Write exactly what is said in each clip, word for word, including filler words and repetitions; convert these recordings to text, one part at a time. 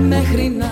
μέχρι να...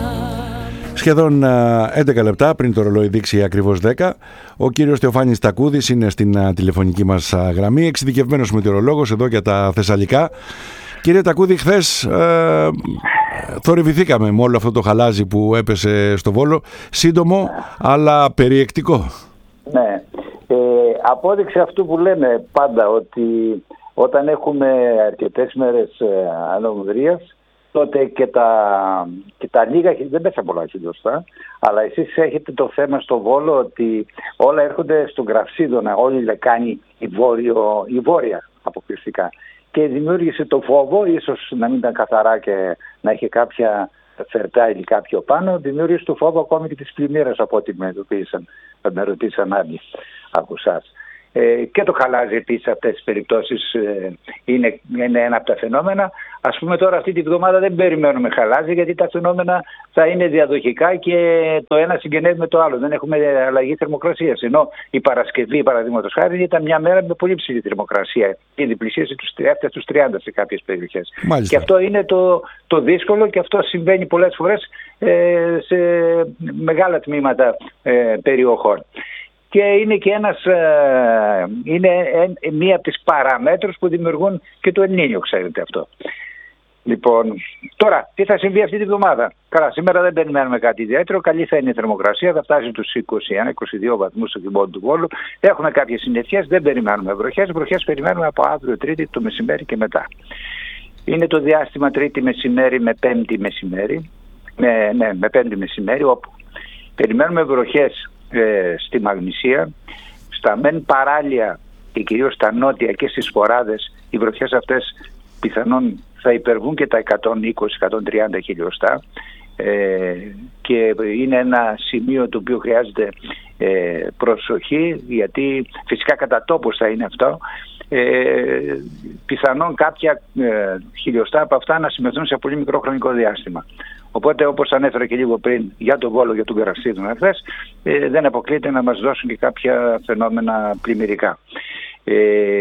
Σχεδόν έντεκα λεπτά πριν το ρολόι δείξει ακριβώς δέκα, ο κύριος Θεοφάνης Τακούδης είναι στην τηλεφωνική μας γραμμή, εξειδικευμένος μετεωρολόγος εδώ για τα Θεσσαλικά. Κύριε Τακούδη, χθες ε, θορυβηθήκαμε με όλο αυτό το χαλάζι που έπεσε στο Βόλο, σύντομο αλλά περιεκτικό. Ναι, ε, απόδειξε αυτού που λέμε πάντα, ότι όταν έχουμε αρκετές μέρες ε, ανομβρίας, τότε και τα, και τα λίγα, δεν πέσα πολλά χιλιοστά, αλλά εσείς έχετε το θέμα στο Βόλο ότι όλα έρχονται στον Γραυσίδωνα, όλη η λεκάνη, η, βόρειο, η βόρεια αποκλειστικά. Και δημιούργησε το φόβο, ίσως να μην ήταν καθαρά και να είχε κάποια φερτά ή κάποιο πάνω, δημιούργησε το φόβο ακόμη και τις πλημμύρες, από ό,τι με ρωτήσαν, με ρωτήσαν άλλοι από εσάς. Ε, και το χαλάζι επίσης σε αυτές τις περιπτώσεις ε, είναι, είναι ένα από τα φαινόμενα. Ας πούμε τώρα αυτή τη βδομάδα δεν περιμένουμε χαλάζι, γιατί τα φαινόμενα θα είναι διαδοχικά και το ένα συγγενεύει με το άλλο. Δεν έχουμε αλλαγή θερμοκρασίας. Ενώ η Παρασκευή, παραδείγματος χάρη, ήταν μια μέρα με πολύ ψηλή θερμοκρασία. Ήδη πλησίασε τους, έφτασε τους τριάντα σε κάποιες περιοχές. Μάλιστα. Και αυτό είναι το, το δύσκολο, και αυτό συμβαίνει πολλές φορές ε, σε μεγάλα τμήματα ε, περιοχών. Και είναι και ένας, είναι μία από τις παραμέτρους που δημιουργούν και το Ελνίνιο, ξέρετε αυτό. Λοιπόν, τώρα, τι θα συμβεί αυτή τη βδομάδα? Καλά, σήμερα δεν περιμένουμε κάτι ιδιαίτερο. Καλή θα είναι η θερμοκρασία, θα φτάσει στους είκοσι ένα είκοσι δύο βαθμούς στο κοιμόν του Βόλου. Έχουμε κάποιες συννεφιές, δεν περιμένουμε βροχές. Βροχές περιμένουμε από αύριο Τρίτη το μεσημέρι και μετά. Είναι το διάστημα Τρίτη μεσημέρι με Πέμπτη μεσημέρι. Με, ναι, με Πέμπτη μεσημέρι, όπου περιμένουμε βροχές Ε, στη Μαγνησία, στα μεν παράλια και κυρίως στα νότια και στις Σποράδες. Οι βροχές αυτές πιθανόν θα υπερβούν και τα εκατόν είκοσι με εκατόν τριάντα χιλιοστά ε, και είναι ένα σημείο το οποίο χρειάζεται ε, προσοχή, γιατί φυσικά κατά τόπος θα είναι αυτό. Ε, πιθανόν κάποια ε, χιλιοστά από αυτά να συμμετούν σε πολύ μικρό χρονικό διάστημα. Οπότε, όπως ανέφερα και λίγο πριν για τον Βόλο, για τον Γραυσίδωνα χθες, ε, δεν αποκλείεται να μας δώσουν και κάποια φαινόμενα πλημμυρικά. Ε,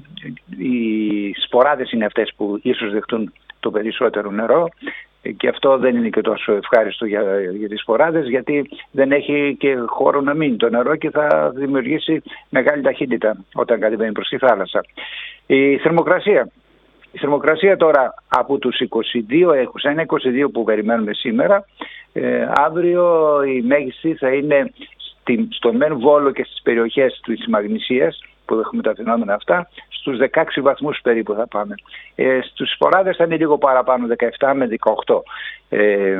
οι Σποράδες είναι αυτές που ίσως δεχτούν το περισσότερο νερό, και αυτό δεν είναι και τόσο ευχάριστο για, για τις Σποράδες, γιατί δεν έχει και χώρο να μείνει το νερό και θα δημιουργήσει μεγάλη ταχύτητα όταν κατεβαίνει προς τη θάλασσα. Η θερμοκρασία. Η θερμοκρασία τώρα από τους είκοσι δύο, είκοσι ένα είκοσι δύο που περιμένουμε σήμερα, ε, αύριο η μέγιστη θα είναι στην, στο μεν Βόλο και στις περιοχές της Μαγνησίας, που έχουμε τα φαινόμενα αυτά, στους δεκαέξι βαθμούς περίπου θα πάμε. Ε, στους Σποράδες θα είναι λίγο παραπάνω, δεκαεπτά με δεκαοκτώ. Ε,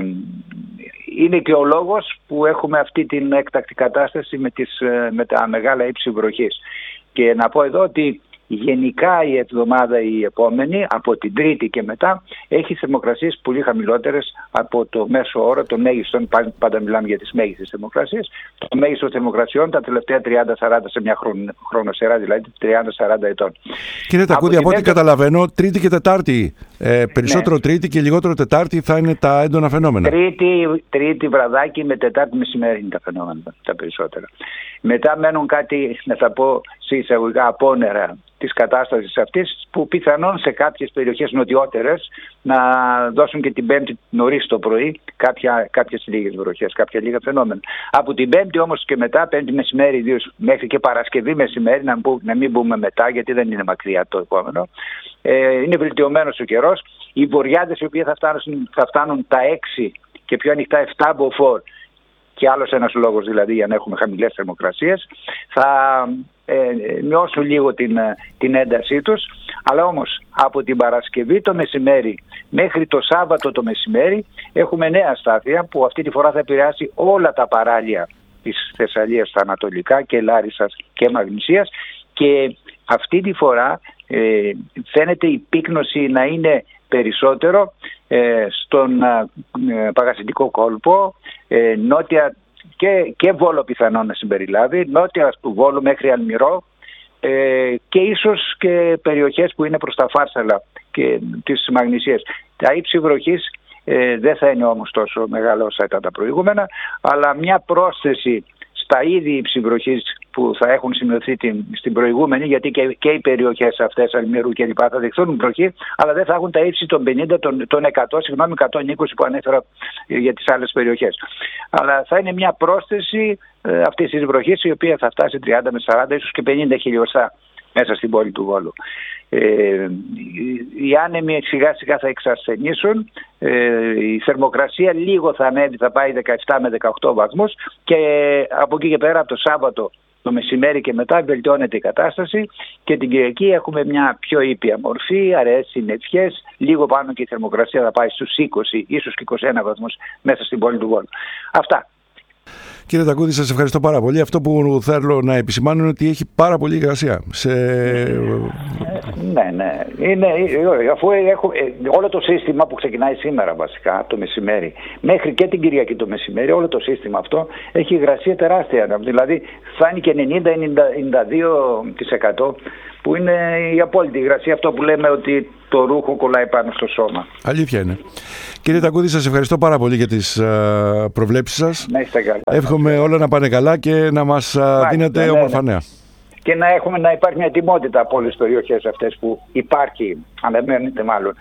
είναι και ο λόγος που έχουμε αυτή την έκτακτη κατάσταση με, τις, με τα μεγάλα ύψη βροχής. Και να πω εδώ ότι γενικά η εβδομάδα η επόμενη, από την Τρίτη και μετά, έχει θερμοκρασίες πολύ χαμηλότερες από το μέσο όρο των μέγιστων. Πάντα μιλάμε για τις μέγιστες θερμοκρασίες. Το μέγιστο θερμοκρασιών τα τελευταία τριάντα σαράντα σε μια χρονοσερά, δηλαδή τριάντα σαράντα ετών. Κύριε Τακούδη, από ό,τι μέγα... καταλαβαίνω, Τρίτη και Τετάρτη, ε, περισσότερο ναι. Τρίτη και λιγότερο Τετάρτη θα είναι τα έντονα φαινόμενα. Τρίτη, τρίτη βραδάκι με Τετάρτη μεσημέρι είναι τα φαινόμενα τα περισσότερα. Μετά μένουν κάτι, να θα πω σε εισαγωγικά, απόνερα της κατάστασης αυτής, που πιθανόν σε κάποιες περιοχές νοτιότερες να δώσουν και την Πέμπτη νωρίς το πρωί κάποια, κάποιες λίγες βροχές, κάποια λίγα φαινόμενα. Από την Πέμπτη όμως και μετά, Πέμπτη μεσημέρι, ιδίως μέχρι και Παρασκευή μεσημέρι, να, μπου, να μην μπούμε μετά, γιατί δεν είναι μακριά το επόμενο, ε, είναι βελτιωμένος ο καιρός. Οι βοριάδες οι οποίοι θα φτάνουν, θα φτάνουν τα έξι και πιο ανοιχτά επτά μποφόρ, και άλλος ένας λόγος δηλαδή για να έχουμε χαμηλές θερμοκρασίες, θα ε, μειώσουν λίγο την, την έντασή τους. Αλλά όμως από την Παρασκευή το μεσημέρι μέχρι το Σάββατο το μεσημέρι έχουμε νέα αστάθεια, που αυτή τη φορά θα επηρεάσει όλα τα παράλια της Θεσσαλίας, τα ανατολικά και Λάρισσας και Μαγνησίας, και αυτή τη φορά ε, φαίνεται η πύκνωση να είναι περισσότερο ε, στον ε, Παγασιτικό κόλπο, ε, νότια και, και Βόλο πιθανόν να συμπεριλάβει, νότια του Βόλου μέχρι Αλμυρό, ε, και ίσως και περιοχές που είναι προς τα Φάρσαλα και της Μαγνησίας. Τα ύψη βροχής ε, δεν θα είναι όμως τόσο μεγάλα όσα ήταν τα προηγούμενα, αλλά μια πρόσθεση στα ήδη ύψη βροχής που θα έχουν σημειωθεί την, στην προηγούμενη, γιατί και, και οι περιοχές αυτές, Αλμυρού και λοιπά, θα δεχθούν βροχή, αλλά δεν θα έχουν τα ύψη των πενήντα, των, των εκατό, συγγνώμη, εκατόν είκοσι που ανέφερα για τις άλλες περιοχές. Αλλά θα είναι μια πρόσθεση ε, αυτής της βροχής, η οποία θα φτάσει τριάντα με σαράντα, ίσως και πενήντα χιλιοστά μέσα στην πόλη του Βόλου. Ε, οι άνεμοι σιγά σιγά θα εξασθενήσουν, ε, η θερμοκρασία λίγο θα ανέβει, θα πάει δεκαεπτά με δεκαοκτώ βαθμούς και από εκεί και πέρα από το Σάββατο το μεσημέρι και μετά βελτιώνεται η κατάσταση και την Κυριακή έχουμε μια πιο ήπια μορφή, αραιές συννεφιές, λίγο πάνω και η θερμοκρασία θα πάει στους είκοσι, ίσως και είκοσι ένα βαθμούς μέσα στην πόλη του Βόλου. Αυτά. Κύριε Τακούδη, σας ευχαριστώ πάρα πολύ. Αυτό που θέλω να επισημάνω είναι ότι έχει πάρα πολύ υγρασία. Σε... Ναι, ναι. Είναι, αφού έχω, όλο το σύστημα που ξεκινάει σήμερα βασικά το μεσημέρι, μέχρι και την Κυριακή το μεσημέρι, όλο το σύστημα αυτό έχει υγρασία τεράστια. Δηλαδή φτάνει και ενενήντα με ενενήντα δύο τοις εκατό που είναι η απόλυτη υγρασία, αυτό που λέμε ότι το ρούχο κολλάει πάνω στο σώμα. Αλήθεια είναι. Κύριε Τακούδη, σας ευχαριστώ πάρα πολύ για τις uh, προβλέψεις σας. Να είστε καλά. Εύχομαι όλα να πάνε καλά και να μας uh, δίνετε ναι, όμορφα νέα. Και να έχουμε να υπάρχει μια ετοιμότητα από όλες τις περιοχές αυτές που υπάρχει, αναμένεται μάλλον,